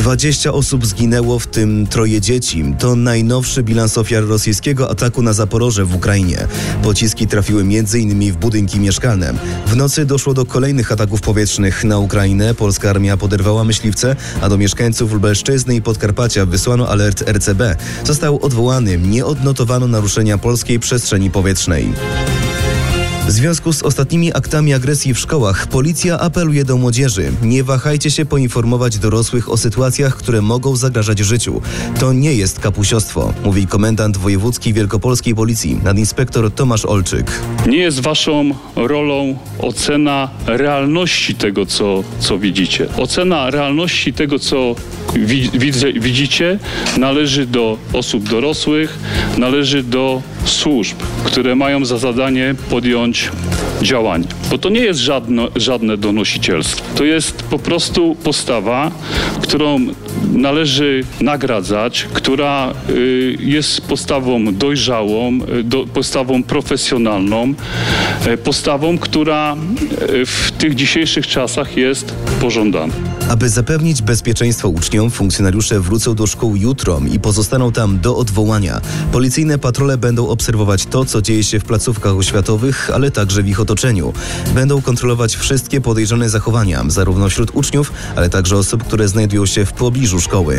20 osób zginęło, w tym 3 dzieci. To najnowszy bilans ofiar rosyjskiego ataku na Zaporoże w Ukrainie. Pociski trafiły m.in. w budynki mieszkalne. W nocy doszło do kolejnych ataków powietrznych na Ukrainę. Polska armia poderwała myśliwce, a do mieszkańców Lubelszczyzny i Podkarpacia wysłano alert RCB. Został odwołany. Nie odnotowano naruszenia polskiej przestrzeni powietrznej. W związku z ostatnimi aktami agresji w szkołach policja apeluje do młodzieży. Nie wahajcie się poinformować dorosłych o sytuacjach, które mogą zagrażać życiu. To nie jest kapusiostwo, mówi komendant wojewódzki Wielkopolskiej Policji, nadinspektor Tomasz Olczyk. Nie jest waszą rolą ocena realności tego, co widzicie. Ocena realności tego, co widzicie, należy do osób dorosłych, należy do służb, które mają za zadanie podjąć działanie. Bo to nie jest żadne donosicielstwo. To jest po prostu postawa, którą należy nagradzać, która jest postawą dojrzałą, postawą profesjonalną, postawą, która w tych dzisiejszych czasach jest pożądana. Aby zapewnić bezpieczeństwo uczniom, funkcjonariusze wrócą do szkół jutro i pozostaną tam do odwołania. Policyjne patrole będą obserwować to, co dzieje się w placówkach oświatowych, ale także w ich otoczeniu. Będą kontrolować wszystkie podejrzane zachowania, zarówno wśród uczniów, ale także osób, które znajdują się w pobliżu szkoły.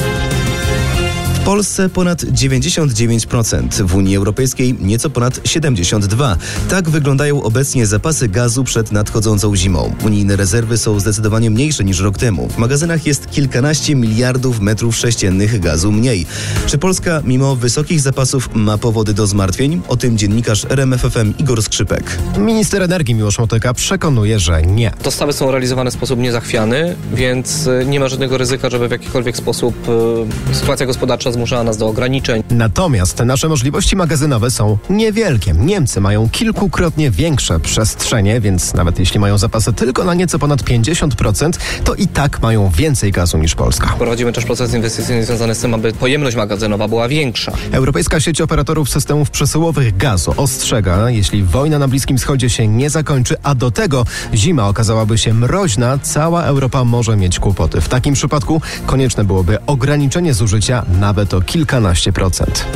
W Polsce ponad 99%, w Unii Europejskiej nieco ponad 72%. Tak wyglądają obecnie zapasy gazu przed nadchodzącą zimą. Unijne rezerwy są zdecydowanie mniejsze niż rok temu. W magazynach jest kilkanaście miliardów metrów sześciennych gazu mniej. Czy Polska mimo wysokich zapasów ma powody do zmartwień? O tym dziennikarz RMF FM Igor Skrzypek. Minister energii Miłosz Motyka przekonuje, że nie. Dostawy są realizowane w sposób niezachwiany, więc nie ma żadnego ryzyka, żeby w jakikolwiek sposób sytuacja gospodarcza zmuszała nas do ograniczeń. Natomiast nasze możliwości magazynowe są niewielkie. Niemcy mają kilkukrotnie większe przestrzenie, więc nawet jeśli mają zapasy tylko na nieco ponad 50%, to i tak mają więcej gazu niż Polska. Prowadzimy też proces inwestycyjny związany z tym, aby pojemność magazynowa była większa. Europejska sieć operatorów systemów przesyłowych gazu ostrzega, jeśli wojna na Bliskim Wschodzie się nie zakończy, a do tego zima okazałaby się mroźna, cała Europa może mieć kłopoty. W takim przypadku konieczne byłoby ograniczenie zużycia nawet o kilkanaście procent.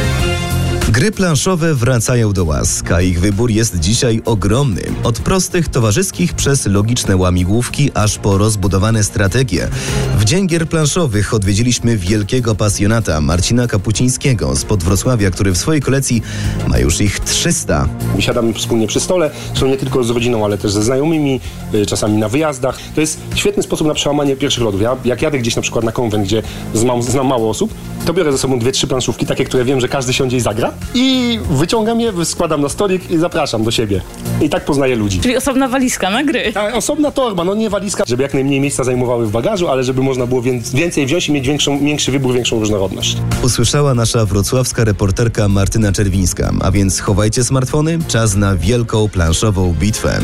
Gry planszowe wracają do łask, a ich wybór jest dzisiaj ogromny. Od prostych towarzyskich przez logiczne łamigłówki, aż po rozbudowane strategie. W Dzień Gier Planszowych odwiedziliśmy wielkiego pasjonata Marcina Kapucińskiego spod Wrocławia, który w swojej kolekcji ma już ich 300. Siadamy wspólnie przy stole, są nie tylko z rodziną, ale też ze znajomymi, czasami na wyjazdach. To jest świetny sposób na przełamanie pierwszych lodów. Jak jadę gdzieś na przykład na konwent, gdzie znam mało osób, to biorę ze sobą 2-3 planszówki, takie, które wiem, że każdy siądzie i zagra. I wyciągam je, składam na stolik i zapraszam do siebie. I tak poznaję ludzi. Czyli osobna walizka na gry. Tak, osobna torba, no nie walizka, żeby jak najmniej miejsca zajmowały w bagażu, ale żeby można było więcej wziąć i mieć większy wybór, większą różnorodność. Usłyszała nasza wrocławska reporterka Martyna Czerwińska. A więc chowajcie smartfony, czas na wielką planszową bitwę.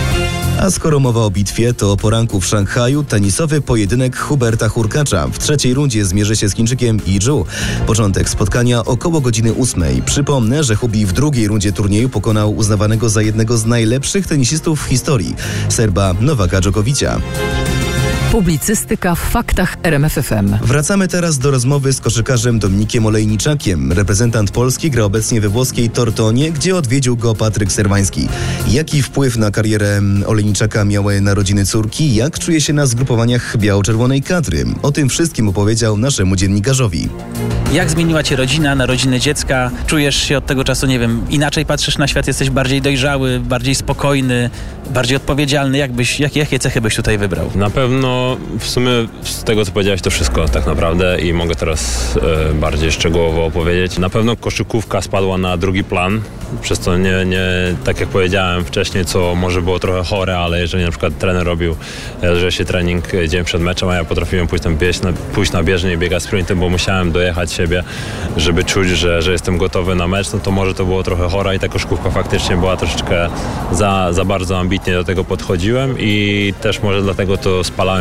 A skoro mowa o bitwie, to o poranku w Szanghaju tenisowy pojedynek Huberta Hurkacza. W trzeciej rundzie zmierzy się z Chińczykiem Yi Zhu. Początek spotkania około godziny 8. Przypomnę, że Hubi w drugiej rundzie turnieju pokonał uznawanego za jednego z najlepszych tenisistów w historii, Serba Nowaka Dżokowicza. Publicystyka w faktach RMF FM. Wracamy teraz do rozmowy z koszykarzem Dominikiem Olejniczakiem. Reprezentant Polski gra obecnie we włoskiej Tortonie, gdzie odwiedził go Patryk Serwański. Jaki wpływ na karierę Olejniczaka miały narodziny córki? Jak czuje się na zgrupowaniach biało-czerwonej kadry? O tym wszystkim opowiedział naszemu dziennikarzowi. Jak zmieniła cię rodzina, narodziny dziecka? Czujesz się od tego czasu, nie wiem, inaczej patrzysz na świat? Jesteś bardziej dojrzały, bardziej spokojny, bardziej odpowiedzialny? Jakie cechy byś tutaj wybrał? Na pewno w sumie z tego, co powiedziałeś, to wszystko tak naprawdę i mogę teraz bardziej szczegółowo opowiedzieć. Na pewno koszykówka spadła na drugi plan, przez co nie tak jak powiedziałem wcześniej, co może było trochę chore, ale jeżeli na przykład trener robił, że się trening dzień przed meczem, a ja potrafiłem pójść na bieżnię i biegać sprintem, bo musiałem dojechać siebie, żeby czuć, że jestem gotowy na mecz, no to może to było trochę chore i ta koszykówka faktycznie była troszeczkę za bardzo ambitnie do tego podchodziłem i też może dlatego to spalałem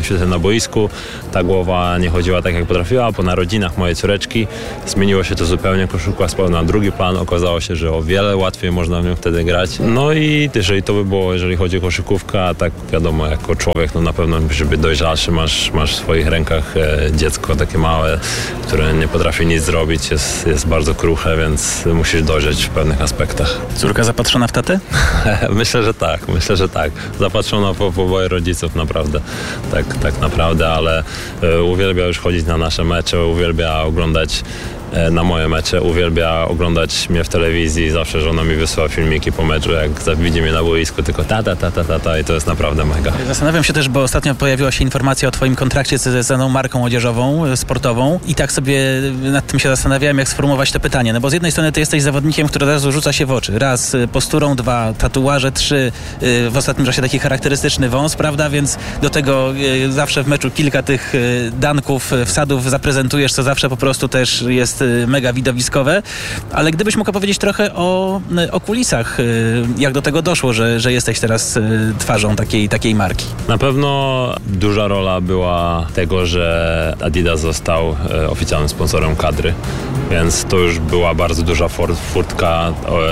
się na boisku, ta głowa nie chodziła tak, jak potrafiła. Po narodzinach mojej córeczki zmieniło się to zupełnie, koszykówka spadła na drugi plan. Okazało się, że o wiele łatwiej można w nią wtedy grać. No i jeżeli to by było, jeżeli chodzi o koszykówkę, a tak wiadomo, jako człowiek, no na pewno, żeby dojrzalszy, masz w swoich rękach dziecko takie małe, które nie potrafi nic zrobić, jest bardzo kruche, więc musisz dojrzeć w pewnych aspektach. Córka zapatrzona w tatę? Myślę, że tak. Zapatrzona po oboje rodziców, naprawdę. Tak naprawdę, ale uwielbia już chodzić na nasze mecze, uwielbia oglądać na moje mecze, uwielbia oglądać mnie w telewizji, zawsze żona mi wysyła filmiki po meczu, jak widzi mnie na boisku, tylko ta i to jest naprawdę mega. Zastanawiam się też, bo ostatnio pojawiła się informacja o twoim kontrakcie ze znaną marką odzieżową, sportową i tak sobie nad tym się zastanawiałem, jak sformułować to pytanie, no bo z jednej strony ty jesteś zawodnikiem, który od razu rzuca się w oczy, raz posturą, 2 tatuaże, 3 w ostatnim czasie taki charakterystyczny wąs, prawda, więc do tego zawsze w meczu kilka tych danków, wsadów zaprezentujesz, co zawsze po prostu też jest mega widowiskowe, ale gdybyś mógł opowiedzieć trochę o kulisach, jak do tego doszło, że jesteś teraz twarzą takiej marki. Na pewno duża rola była tego, że Adidas został oficjalnym sponsorem kadry, więc to już była bardzo duża furtka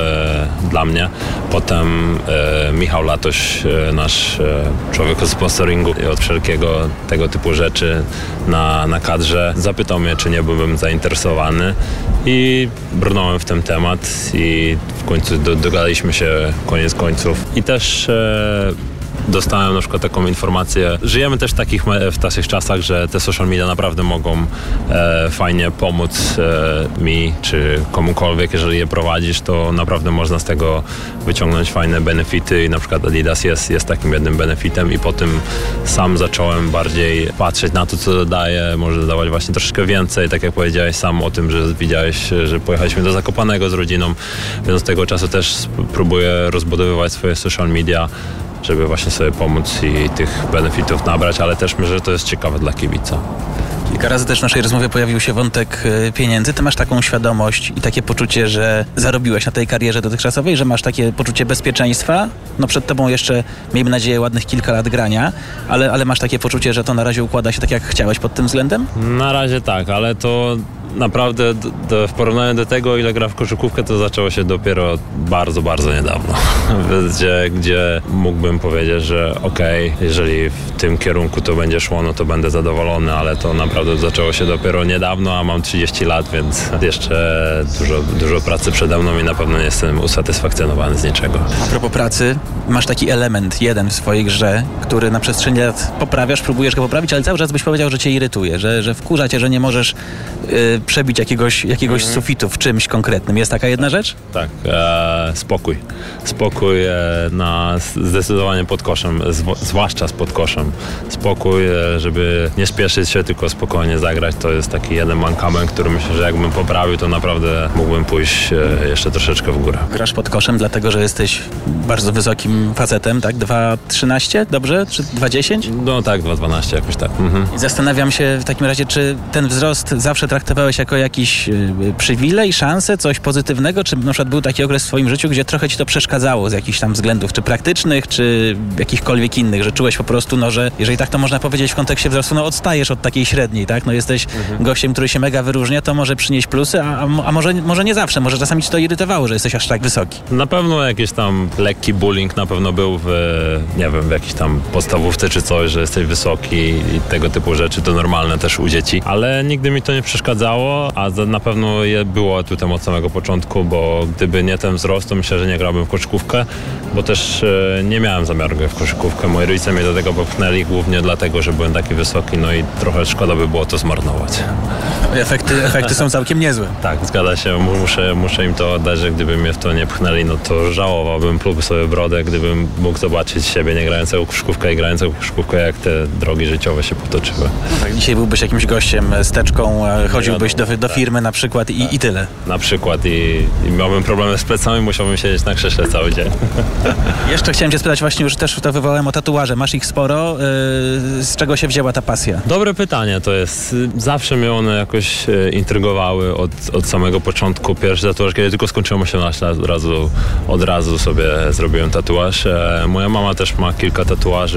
dla mnie. Potem Michał Latoś, nasz człowiek od sponsoringu i od wszelkiego tego typu rzeczy na kadrze, zapytał mnie, czy nie byłbym zainteresowany i brnąłem w ten temat i w końcu dogadaliśmy się koniec końców. I też dostałem na przykład taką informację. Żyjemy też w takich czasach, że te social media naprawdę mogą fajnie pomóc mi czy komukolwiek. Jeżeli je prowadzisz, to naprawdę można z tego wyciągnąć fajne benefity i na przykład Adidas jest takim jednym benefitem i po tym sam zacząłem bardziej patrzeć na to, co daje. Może dodawać właśnie troszeczkę więcej. Tak jak powiedziałeś sam o tym, że widziałeś, że pojechaliśmy do Zakopanego z rodziną, więc od tego czasu też próbuję rozbudowywać swoje social media, żeby właśnie sobie pomóc i tych benefitów nabrać, ale też myślę, że to jest ciekawe dla kibica. Kilka razy też w naszej rozmowie pojawił się wątek pieniędzy. Ty masz taką świadomość i takie poczucie, że zarobiłeś na tej karierze dotychczasowej, że masz takie poczucie bezpieczeństwa. No przed tobą jeszcze, miejmy nadzieję, ładnych kilka lat grania, ale masz takie poczucie, że to na razie układa się tak, jak chciałeś pod tym względem? Na razie tak, ale to naprawdę w porównaniu do tego, ile gra w koszykówkę, to zaczęło się dopiero bardzo, bardzo niedawno. Gdzie mógłbym powiedzieć, że okej, jeżeli w tym kierunku to będzie szło, no to będę zadowolony, ale to naprawdę zaczęło się dopiero niedawno, a mam 30 lat, więc jeszcze dużo pracy przede mną i na pewno nie jestem usatysfakcjonowany z niczego. A propos pracy, masz taki element jeden w swojej grze, który na przestrzeni lat poprawiasz, próbujesz go poprawić, ale cały czas byś powiedział, że cię irytuje, że wkurza cię, że nie możesz przebić jakiegoś sufitu w czymś konkretnym. Jest taka jedna rzecz? Tak, spokój. Spokój zdecydowanie pod koszem, zwłaszcza z podkoszem. Spokój, żeby nie spieszyć się, tylko spokojnie zagrać. To jest taki jeden mankament, który myślę, że jakbym poprawił, to naprawdę mógłbym pójść jeszcze troszeczkę w górę. Grasz pod koszem, dlatego że jesteś bardzo wysokim facetem, tak? 2,13, dobrze? Czy 2,10? No tak, 2,12 jakoś tak. I zastanawiam się w takim razie, czy ten wzrost zawsze traktowałeś jako jakiś przywilej, szansę, coś pozytywnego, czy na przykład był taki okres w swoim życiu, gdzie trochę ci to przeszkadzało z jakichś tam względów, czy praktycznych, czy jakichkolwiek innych, że czułeś po prostu, no, że jeżeli tak to można powiedzieć w kontekście wzrostu, no odstajesz od takiej średniej, tak? No jesteś gościem, który się mega wyróżnia, to może przynieść plusy, a może nie zawsze, może czasami ci to irytowało, że jesteś aż tak wysoki. Na pewno jakiś tam lekki bullying na pewno był w jakiejś tam podstawówce czy coś, że jesteś wysoki i tego typu rzeczy, to normalne też u dzieci, ale nigdy mi to nie przeszkadzało, a na pewno było atutem od samego początku, bo gdyby nie ten wzrost, to myślę, że nie grałbym w koszykówkę, bo też nie miałem zamiaru grać w koszykówkę. Moi rodzice mnie do tego popchnęli głównie dlatego, że byłem taki wysoki, no i trochę szkoda by było to zmarnować. Efekty są całkiem niezłe. Tak, zgadza się. Muszę im to oddać, że gdyby mnie w to nie pchnęli, no to żałowałbym, plułby sobie brodę, gdybym mógł zobaczyć siebie nie grającego w koszykówkę i grającego w koszykówkę, jak te drogi życiowe się potoczyły. No tak, dzisiaj byłbyś jakimś gościem z teczką, chodziłbyś iść do firmy na przykład i tyle. Na przykład i miałbym problemy z plecami, musiałbym siedzieć na krześle cały dzień. Jeszcze chciałem cię spytać, właśnie już też to wywołałem, o tatuaże. Masz ich sporo. Z czego się wzięła ta pasja? Dobre pytanie to jest. Zawsze mnie one jakoś intrygowały od samego początku. Pierwszy tatuaż, kiedy tylko skończyłem 18 lat, od razu sobie zrobiłem tatuaż. Moja mama też ma kilka tatuaży,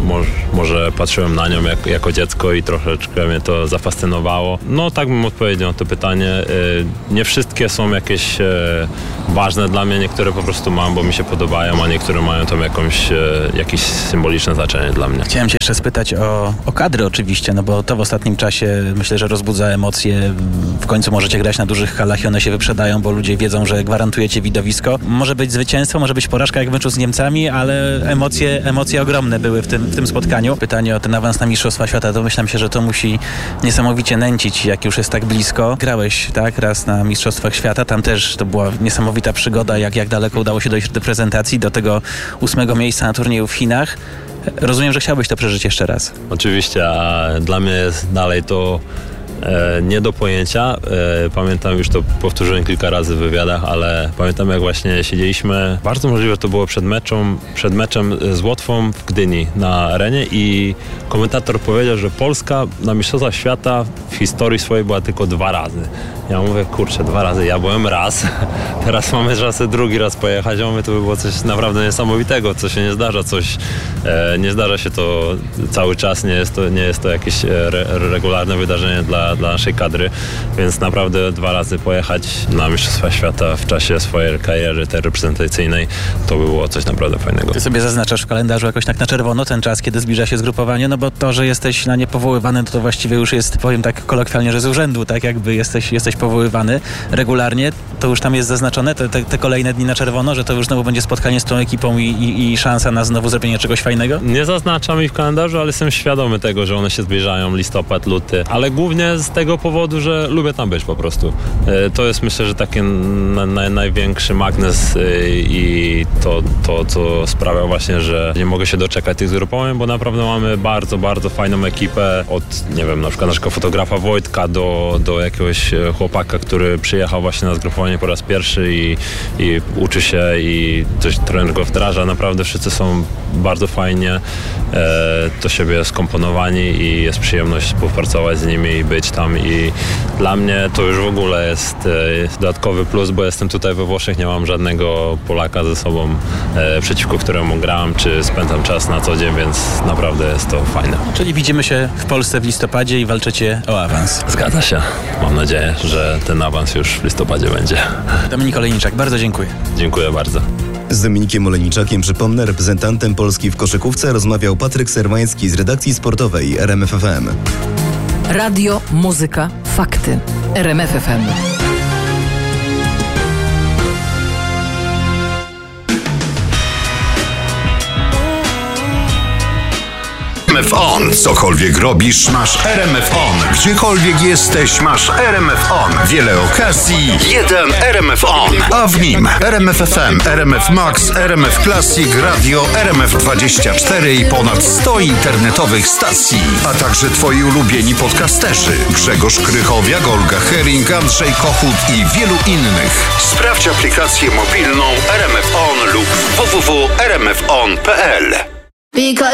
może patrzyłem na nią jako dziecko i troszeczkę mnie to zafascynowało. No tak bym odpowiedział na to pytanie. Nie wszystkie są jakieś ważne dla mnie, niektóre po prostu mam, bo mi się podobają, a niektóre mają tam jakieś symboliczne znaczenie dla mnie. Chciałem cię jeszcze spytać o kadry oczywiście, no bo to w ostatnim czasie myślę, że rozbudza emocje. W końcu możecie grać na dużych halach i one się wyprzedają, bo ludzie wiedzą, że gwarantujecie widowisko. Może być zwycięstwo, może być porażka jak w meczu z Niemcami, ale emocje ogromne były w tym spotkaniu. Pytanie o ten awans na Mistrzostwa Świata, to myślałem się, że to musi niesamowicie nęcić, jak już jest tak blisko. Grałeś tak raz na Mistrzostwach Świata, tam też to była niesamowita przygoda, jak daleko udało się dojść do prezentacji, do tego 8. miejsca na turnieju w Chinach. Rozumiem, że chciałbyś to przeżyć jeszcze raz. Oczywiście, a dla mnie jest dalej to nie do pojęcia. Pamiętam, już to powtórzyłem kilka razy w wywiadach, ale pamiętam, jak właśnie siedzieliśmy, bardzo możliwe to było przed meczem z Łotwą w Gdyni na arenie i komentator powiedział, że Polska na Mistrzostwach Świata w historii swojej była tylko 2 razy. Ja mówię, kurczę, 2 razy, ja byłem raz, teraz mamy szansę drugi raz pojechać, ja mówię, to by było coś naprawdę niesamowitego, co się nie zdarza, nie zdarza się to cały czas, nie jest to jakieś regularne wydarzenie dla naszej kadry, więc naprawdę 2 razy pojechać na Mistrzostwa Świata w czasie swojej kariery tej reprezentacyjnej, to by było coś naprawdę fajnego. Ty sobie zaznaczasz w kalendarzu jakoś tak na czerwono ten czas, kiedy zbliża się zgrupowanie, no bo to, że jesteś na nie powoływany, to właściwie już jest, powiem tak kolokwialnie, że z urzędu, tak jakby jesteś powoływany regularnie, to już tam jest zaznaczone te kolejne dni na czerwono, że to już znowu będzie spotkanie z tą ekipą i szansa na znowu zrobienie czegoś fajnego? Nie zaznaczam ich w kalendarzu, ale jestem świadomy tego, że one się zbliżają, listopad, luty, ale głównie z tego powodu, że lubię tam być po prostu. To jest, myślę, że taki największy magnes i to, co sprawia właśnie, że nie mogę się doczekać tych zgrupowań, bo naprawdę mamy bardzo, bardzo fajną ekipę od, nie wiem, na przykład naszego fotografa Wojtka do jakiegoś chłopaka, który przyjechał właśnie na zgrupowanie po raz pierwszy i uczy się i coś trener go wdraża. Naprawdę wszyscy są bardzo fajnie do siebie skomponowani i jest przyjemność współpracować z nimi i być tam i dla mnie to już w ogóle jest dodatkowy plus, bo jestem tutaj we Włoszech, nie mam żadnego Polaka ze sobą, przeciwko któremu gram, czy spędzam czas na co dzień, więc naprawdę jest to fajne. Czyli widzimy się w Polsce w listopadzie i walczycie o awans. Zgadza się. Mam nadzieję, że ten awans już w listopadzie będzie. Dominik Olejniczak, bardzo dziękuję. Dziękuję bardzo. Z Dominikiem Olejniczakiem, przypomnę, reprezentantem Polski w koszykówce rozmawiał Patryk Serwański z redakcji sportowej RMF FM. Radio, muzyka, fakty. RMF FM. RMF On. Cokolwiek robisz, masz RMF On. Gdziekolwiek jesteś, masz RMF On. Wiele okazji, jeden RMF On. A w nim RMF FM, RMF Max, RMF Classic, Radio RMF24 i ponad 100 internetowych stacji. A także twoi ulubieni podcasterzy. Grzegorz Krychowiak, Olga Hering, Andrzej Kochut i wielu innych. Sprawdź aplikację mobilną RMF On lub www.rmfon.pl.